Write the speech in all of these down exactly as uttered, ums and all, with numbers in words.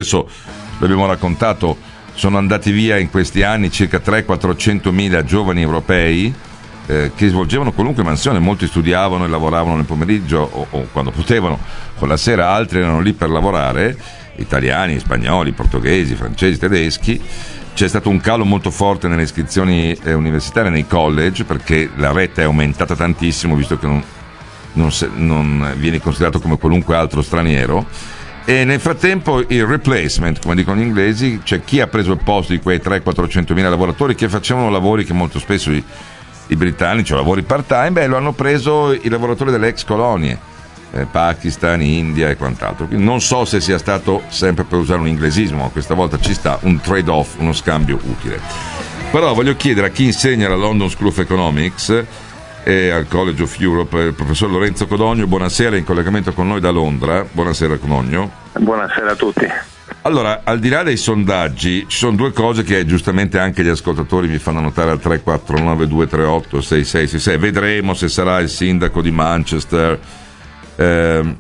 Adesso l'abbiamo raccontato, sono andati via in questi anni circa trecento-quattrocentomila giovani europei eh, che svolgevano qualunque mansione, molti studiavano e lavoravano nel pomeriggio o, o quando potevano con la sera, altri erano lì per lavorare, italiani, spagnoli, portoghesi, francesi, tedeschi. C'è stato un calo molto forte nelle iscrizioni eh, universitarie nei college, perché la rete è aumentata tantissimo, visto che non, non, se, non viene considerato come qualunque altro straniero. E nel frattempo il replacement, come dicono gli inglesi, c'è chi ha preso il posto di quei trecento-quattrocentomila lavoratori che facevano lavori che molto spesso i, i britannici, o lavori part-time, beh, lo hanno preso i lavoratori delle ex colonie, eh, Pakistan, India e quant'altro. Quindi non so se sia stato, sempre per usare un inglesismo, ma questa volta ci sta un trade-off, uno scambio utile. Però voglio chiedere a chi insegna alla London School of Economics e al College of Europe, il professor Lorenzo Codogno. Buonasera, in collegamento con noi da Londra. Buonasera Codogno. Buonasera a tutti. Allora, al di là dei sondaggi, ci sono due cose che giustamente anche gli ascoltatori mi fanno notare al tre quattro nove due tre otto sei sei sei sei. Vedremo se sarà il sindaco di Manchester ehm,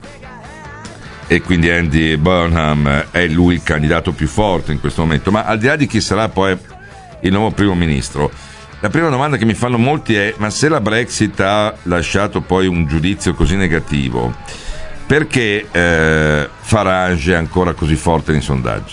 e quindi Andy Burnham è lui il candidato più forte in questo momento. Ma al di là di chi sarà poi il nuovo primo ministro, la prima domanda che mi fanno molti è: ma se la Brexit ha lasciato poi un giudizio così negativo, perché eh, Farage è ancora così forte nei sondaggi?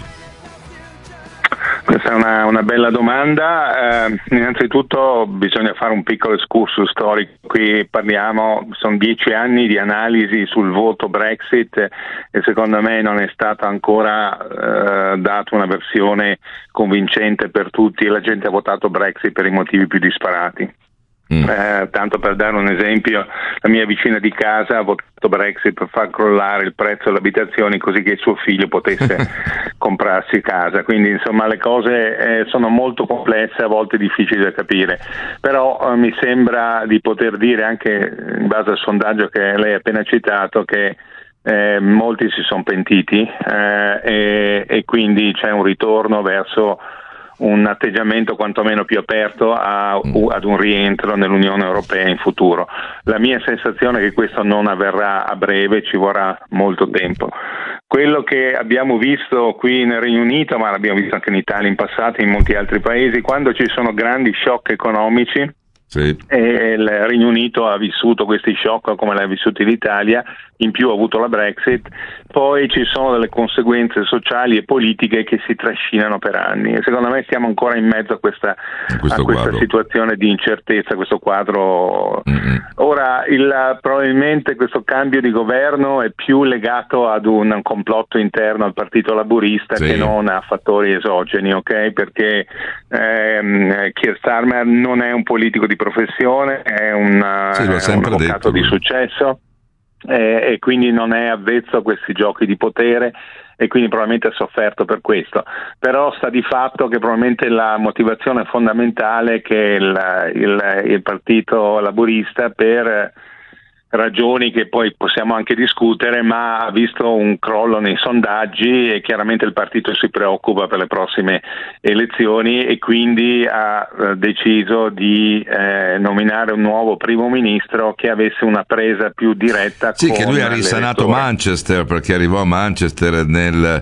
Questa è una, una bella domanda. Eh, innanzitutto bisogna fare un piccolo excursus storico. Qui parliamo, sono dieci anni di analisi sul voto Brexit e secondo me non è stata ancora eh, data una versione convincente per tutti. La gente ha votato Brexit per i motivi più disparati. Mm. Eh, tanto per dare un esempio, la mia vicina di casa ha votato Brexit per far crollare il prezzo delle abitazioni così che il suo figlio potesse comprarsi casa. Quindi insomma le cose eh, sono molto complesse, a volte difficili da capire, però eh, mi sembra di poter dire, anche in base al sondaggio che lei ha appena citato, che eh, molti si sono pentiti eh, e, e quindi c'è un ritorno verso un atteggiamento quantomeno più aperto a, ad un rientro nell'Unione Europea in futuro. La mia sensazione è che questo non avverrà a breve, ci vorrà molto tempo. Quello che abbiamo visto qui nel Regno Unito, ma l'abbiamo visto anche in Italia in passato e in molti altri paesi, quando ci sono grandi shock economici, sì, e il Regno Unito ha vissuto questi shock come l'ha vissuto l'Italia, in più ha avuto la Brexit, poi ci sono delle conseguenze sociali e politiche che si trascinano per anni e secondo me stiamo ancora in mezzo a questa, a questa situazione di incertezza, questo quadro. Mm-hmm. Ora il, probabilmente questo cambio di governo è più legato ad un, un complotto interno al Partito Laburista, sì, che non a fattori esogeni, ok? Perché ehm, Keir Starmer non è un politico di professione, è un, sì, è un avvocato di successo e, e quindi non è avvezzo a questi giochi di potere e quindi probabilmente ha sofferto per questo. Però sta di fatto che probabilmente la motivazione fondamentale è che il, il, il Partito Laburista, per ragioni che poi possiamo anche discutere, ma ha visto un crollo nei sondaggi e chiaramente il partito si preoccupa per le prossime elezioni e quindi ha eh, deciso di eh, nominare un nuovo primo ministro che avesse una presa più diretta. Sì, con che lui ha risanato l'elettore. Manchester, perché arrivò a Manchester nel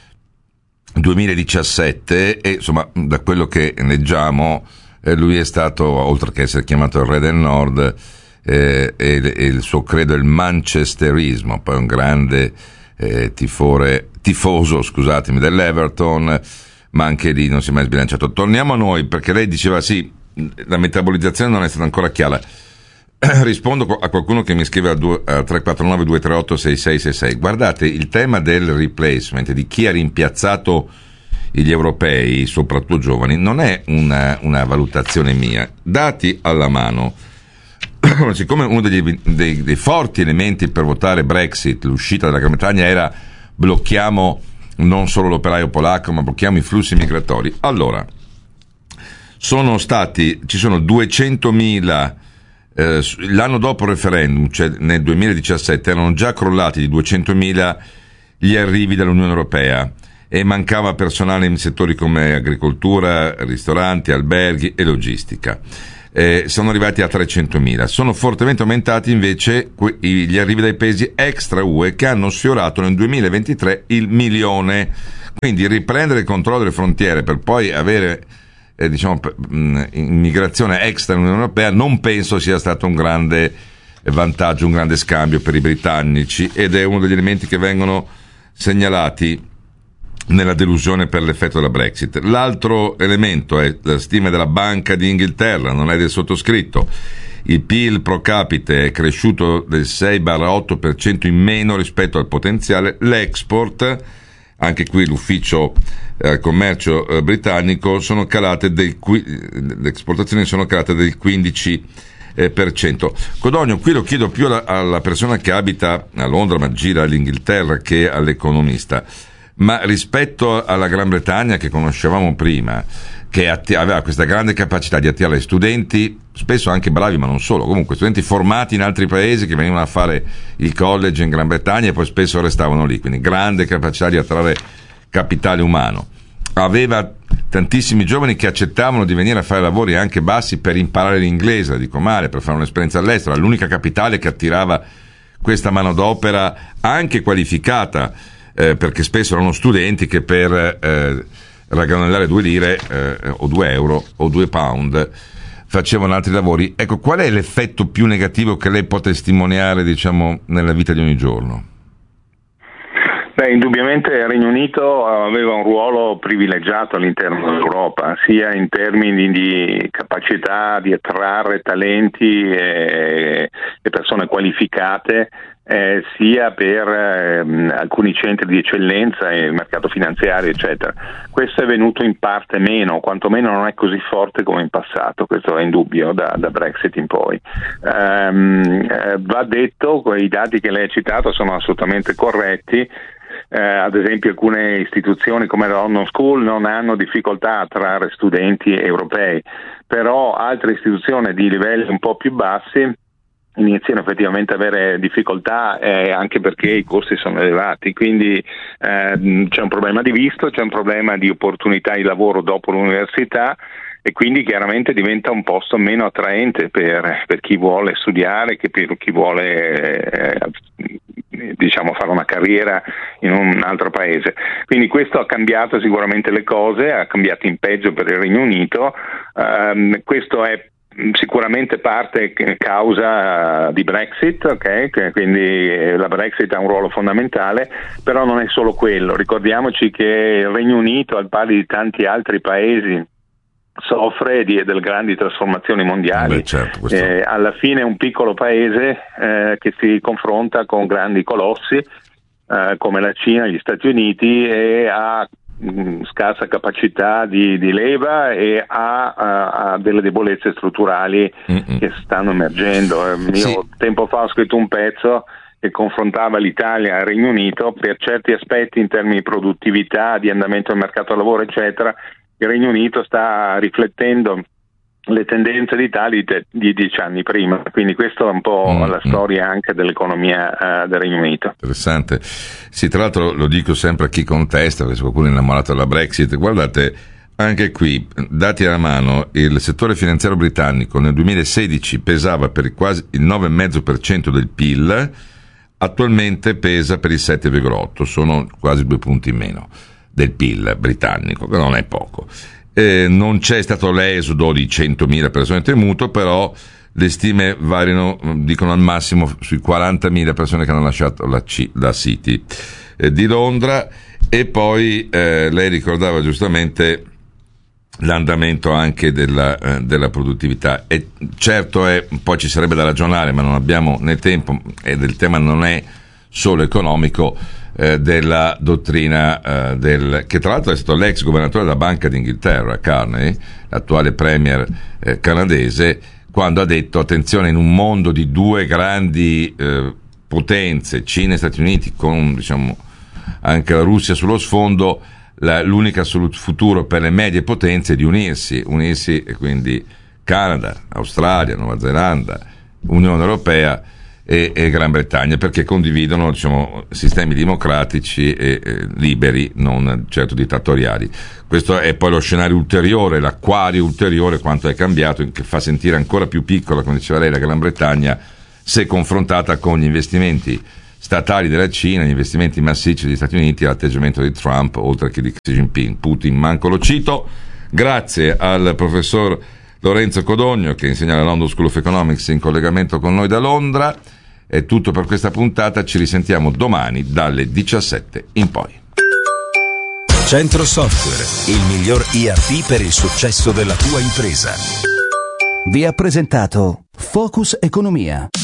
duemiladiciassette e insomma da quello che leggiamo eh, lui è stato, oltre che essere chiamato il re del nord, Eh, e, e il suo credo è il manchesterismo, poi un grande eh, tifore, tifoso scusatemi dell'Everton, ma anche lì non si è mai sbilanciato. Torniamo a noi, perché lei diceva sì, la metabolizzazione non è stata ancora chiara. Rispondo a qualcuno che mi scrive a tre quattro nove due tre otto sei sei sei sei. Guardate, il tema del replacement, di chi ha rimpiazzato gli europei, soprattutto giovani, non è una, una valutazione mia. Dati alla mano, siccome uno degli, dei, dei forti elementi per votare Brexit, l'uscita della Gran Bretagna, era blocchiamo non solo l'operaio polacco ma blocchiamo i flussi migratori, allora sono stati, ci sono duecentomila eh, l'anno dopo il referendum, cioè nel duemiladiciassette erano già crollati di duecentomila gli arrivi dall'Unione Europea e mancava personale in settori come agricoltura, ristoranti, alberghi e logistica. eh, sono arrivati a trecentomila. Sono fortemente aumentati invece que- gli arrivi dai paesi extra U E che hanno sfiorato nel duemilaventitré il milione. Quindi riprendere il controllo delle frontiere per poi avere eh, diciamo mh, immigrazione extra nell'Unione Europea non penso sia stato un grande vantaggio, un grande scambio per i britannici, ed è uno degli elementi che vengono segnalati nella delusione per l'effetto della Brexit. L'altro elemento è la stima della Banca di Inghilterra, non è del sottoscritto. Il P I L pro capite è cresciuto del sei otto per cento in meno rispetto al potenziale. L'export, anche qui l'ufficio eh, commercio eh, britannico, sono calate del le esportazioni sono calate del quindici per cento. Codogno, qui lo chiedo più alla, alla persona che abita a Londra ma gira all'Inghilterra che all'economista. Ma rispetto alla Gran Bretagna che conoscevamo prima, che atti- aveva questa grande capacità di attirare studenti, spesso anche bravi ma non solo, comunque studenti formati in altri paesi che venivano a fare il college in Gran Bretagna e poi spesso restavano lì, quindi grande capacità di attrarre capitale umano. Aveva tantissimi giovani che accettavano di venire a fare lavori anche bassi per imparare l'inglese, dico male, per fare un'esperienza all'estero. L'unica capitale che attirava questa manodopera anche qualificata, Eh, perché spesso erano studenti che per eh, ragganellare due lire eh, o due euro o due pound facevano altri lavori. Ecco, qual è l'effetto più negativo che lei può testimoniare, diciamo, nella vita di ogni giorno? Beh, indubbiamente il Regno Unito aveva un ruolo privilegiato all'interno dell'Europa, sia in termini di capacità di attrarre talenti e, e persone qualificate, Eh, sia per eh, alcuni centri di eccellenza e il mercato finanziario eccetera. Questo è venuto in parte meno, quantomeno non è così forte come in passato, questo è indubbio da, da Brexit in poi. Um, eh, va detto, i dati che lei ha citato sono assolutamente corretti. Eh, ad esempio alcune istituzioni come la London School non hanno difficoltà a attrarre studenti europei, però altre istituzioni di livelli un po' più bassi iniziano effettivamente a avere difficoltà, eh, anche perché i costi sono elevati, quindi eh, c'è un problema di visto, c'è un problema di opportunità di lavoro dopo l'università e quindi chiaramente diventa un posto meno attraente per, per chi vuole studiare, che per chi vuole eh, diciamo fare una carriera in un altro paese. Quindi questo ha cambiato sicuramente le cose, ha cambiato in peggio per il Regno Unito. Um, questo è sicuramente parte causa di Brexit, okay? Quindi la Brexit ha un ruolo fondamentale, però non è solo quello. Ricordiamoci che il Regno Unito, al pari di tanti altri paesi, soffre di delle grandi trasformazioni mondiali. Beh, certo, questo... eh, alla fine è un piccolo paese eh, che si confronta con grandi colossi eh, come la Cina, gli Stati Uniti, e ha mh, scarsa capacità di, di leva e ha, ha, ha delle debolezze strutturali Mm-mm. che stanno emergendo. Io sì. tempo fa ho scritto un pezzo che confrontava l'Italia e il Regno Unito per certi aspetti in termini di produttività, di andamento del mercato del lavoro eccetera. Il Regno Unito sta riflettendo le tendenze d'Italia di dieci anni prima, quindi questa è un po' mm, la storia mm. anche dell'economia uh, del Regno Unito. Interessante. Sì, tra l'altro lo dico sempre a chi contesta, perché se qualcuno è innamorato della Brexit, guardate, anche qui, dati alla mano, il settore finanziario britannico nel duemilasedici pesava per quasi il nove virgola cinque per cento del P I L, attualmente pesa per il sette virgola otto, sono quasi due punti in meno del P I L britannico, che non è poco. Eh, non c'è stato l'esodo di centomila persone temuto, però le stime variano, dicono al massimo sui quarantamila persone che hanno lasciato la, C- la City eh, di Londra. E poi eh, lei ricordava giustamente l'andamento anche della, eh, della produttività, e certo è, poi ci sarebbe da ragionare, ma non abbiamo né tempo, e il tema non è solo economico, eh, della dottrina eh, del, che tra l'altro è stato l'ex governatore della Banca d'Inghilterra, Carney, l'attuale premier eh, canadese, quando ha detto attenzione, in un mondo di due grandi eh, potenze, Cina e Stati Uniti, con diciamo anche la Russia sullo sfondo, la, l'unica assoluto futuro per le medie potenze è di unirsi, unirsi e quindi Canada, Australia, Nuova Zelanda, Unione Europea, e, e Gran Bretagna, perché condividono, diciamo, sistemi democratici e, e liberi, non certo dittatoriali. Questo è poi lo scenario ulteriore, l'acquario ulteriore, quanto è cambiato, che fa sentire ancora più piccola, come diceva lei, la Gran Bretagna, se confrontata con gli investimenti statali della Cina, gli investimenti massicci degli Stati Uniti e l'atteggiamento di Trump, oltre che di Xi Jinping. Putin manco lo cito. Grazie al professor Lorenzo Codogno, che insegna alla London School of Economics, in collegamento con noi da Londra. È tutto per questa puntata, ci risentiamo domani dalle diciassette in poi. Centro Software, il miglior E R P per il successo della tua impresa. Vi ha presentato Focus Economia.